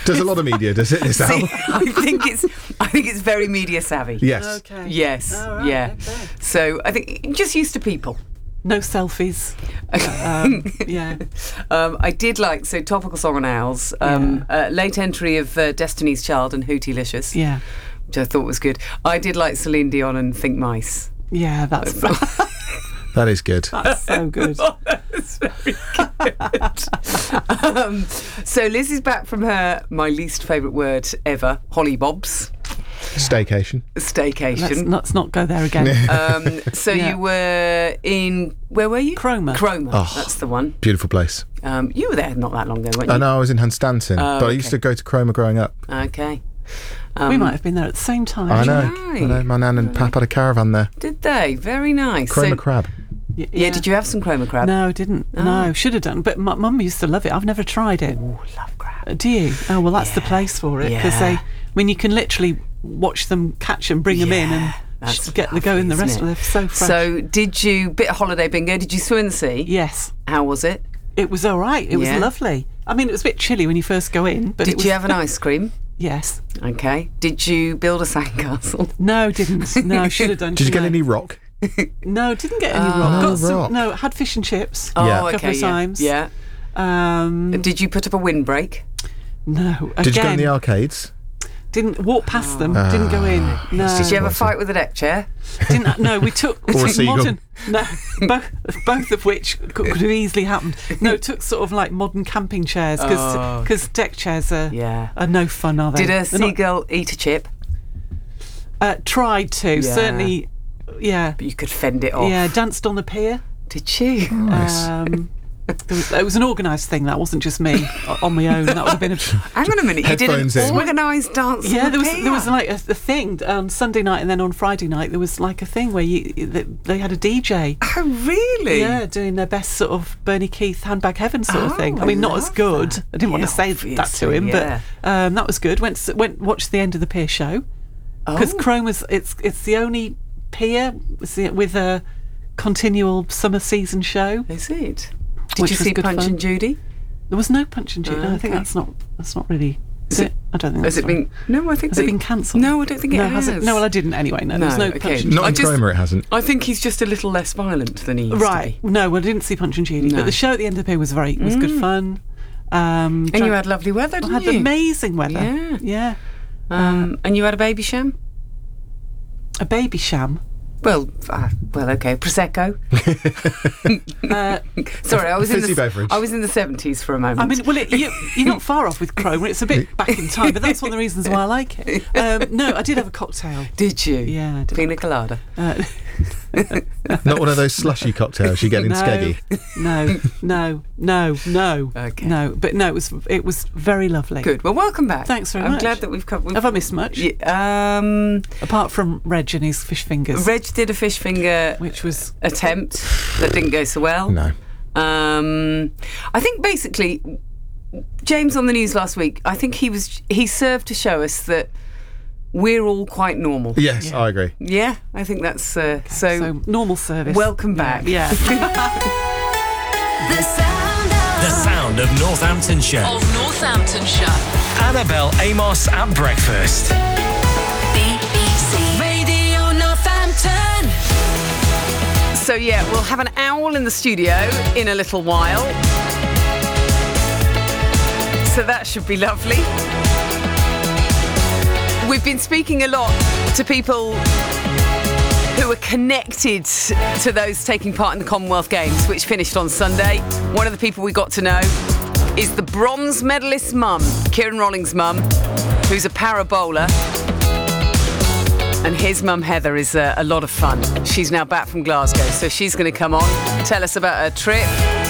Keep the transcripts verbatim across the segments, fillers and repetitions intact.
Does a lot of media, does it, this Al? See, I think it's I think it's very media savvy. Yes. Okay. Yes. Oh, right, yeah. okay. So I think just used to people. No selfies. um, yeah. Um, I did like, so topical song on Owls, um, Yeah. uh, late entry of uh, Destiny's Child and Hootylicious, Yeah. which I thought was good. I did like Celine Dion and Think Mice. Yeah, that's That is good. that's so good. That's very good. um, so Liz is back from her, my least favourite word ever, hollybobs, Staycation. staycation. Let's, let's not go there again. Um, so Yeah. you were in, where were you? Cromer. Cromer, Oh. that's the one. Beautiful place. Um, you were there not that long ago, weren't you? I know I was in Hunstanton, Oh, but I used okay. to go to Cromer growing up. Okay. Um, we might have been there at the same time. I know. right. I know. My nan and pap had a caravan there. Did they? Very nice. Cromer So- crab. Y- yeah, did you have some Cromer crab? No, didn't. Oh. No, should have done. But my mum used to love it. I've never tried it. Oh, love crab. Uh, Do you? Oh, well, that's the Yeah. place for it. Because Yeah. they, I mean, you can literally watch them catch them, bring them in, Yeah, and that's sh- get the go in the lovely, rest isn't of it? them. So fresh. So did you, bit of holiday bingo, did you swim in the sea? yes, How was it? it was all right. It was Yeah. lovely. I mean, it was a bit chilly when you first go in, but it Did was, you have an ice cream? Yes. Okay. Did you build a sandcastle? No, didn't. No, should have done. Did you get shouldn't any rock? I? No, didn't get any Oh. rock. No Got some, rock. no, had fish and chips. Oh, Yeah. A couple okay, of yeah. times. Yeah. Um, Did you put up a windbreak? no. Again, Did you go in the arcades? didn't walk past them. Didn't go in. No. Did you have a Awesome. fight with a deck chair? Didn't, no, we took, we Or a took seagull. modern. No, both, both of which could, could have easily happened. No, it took sort of like modern camping chairs because Oh. deck chairs are, Yeah. are no fun, are they? Did a They're not- seagull eat a chip? uh, tried to, Yeah. certainly, yeah. But you could fend it off. Yeah, danced on the pier. Did she? Nice. Um, there was, it was an organised thing. That wasn't just me o- on my own. That would have been a Hang on a minute. You did an Headphones in. organised dance. yeah. on the There was pier? there was like a, a thing on Sunday night, and then on Friday night there was like a thing where you they, they had a D J. Oh, really? Yeah, doing their best sort of Bernie Keith Handbag Heaven sort Oh, of thing. I I meed not as love good. that. I didn't want Yeah, to say that to obviously, him, yeah. but um, that was good. Went s- went watched the end of the pier show because Oh. Cromer's it's it's the only pier with the- with a continual summer season show. Is it? Did Which you was see good Punch fun. and Judy? There was no Punch and Judy. Oh, No, I think okay. that's not that's not really. Is, Is it? I don't think that's Has it right. been? No, I think Has they- it been cancelled? No, I don't think it no, has. it? No, well, I didn't anyway. No, there was No, no okay. Punch and Not I in just- Cromer, it hasn't. I think he's just a little less violent than he used Right. to be. No, well, I didn't see Punch and Judy, No. but the show at the end of the pier was very was good fun. Um, And you had lovely weather, I didn't had you? amazing weather. Yeah. Yeah. Um, and you had a baby sham? A baby sham. Well, uh, well, okay, prosecco. Uh, Sorry, I was in Fizzy the beverage. I was in the seventies for a moment. I mean, well, it, you, you're not far off with Cromer. It's a bit back in time, but that's one of the reasons why I like it. Um, no, I did have a cocktail. did you? Yeah, I did. Pina colada. Uh, Not one of those slushy cocktails you get in no, Skeggy. no, no, no, no, Okay. no. But no, it was it was very lovely. Good. Well, welcome back. Thanks very I'm much. glad that we've come. We've, Have I missed much? Yeah, um, Apart from Reg and his fish fingers, Reg did a fish finger which was attempt that didn't go so well. No. Um, I think basically, James on the news last week, I think he was he served to show us that we're all quite normal. Yes, Yeah. I agree. Yeah, I think that's uh, so, so normal service. Welcome back. Yeah. The sound of, The sound of Northamptonshire. of Northamptonshire. Annabelle Amos at breakfast. B B C Radio Northampton. So yeah, we'll have an owl in the studio in a little while. So that should be lovely. We've been speaking a lot to people who are connected to those taking part in the Commonwealth Games, which finished on Sunday. One of the people we got to know is the bronze medalist's mum, Kieran Rolling's mum, who's a para bowler. And his mum, Heather, is uh, a lot of fun. She's now back from Glasgow, so she's going to come on, tell us about her trip.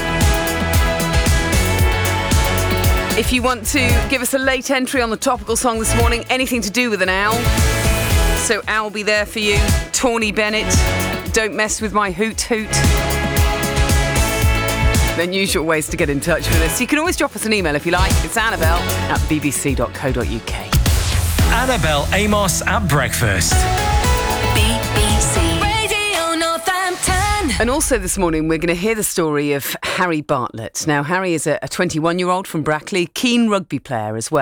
If you want to give us a late entry on the topical song this morning, anything to do with an owl, so I'll be there for you. Tawny Bennett, Don't Mess With My Hoot Hoot. Then usual ways to get in touch with us. You can always drop us an email if you like. It's Annabelle at b b c dot co dot u k. Annabelle Amos at breakfast. B B C Radio Northampton. And also this morning, we're going to hear the story of Harry Bartlett. Now, Harry is a twenty-one-year-old from Brackley, keen rugby player as well.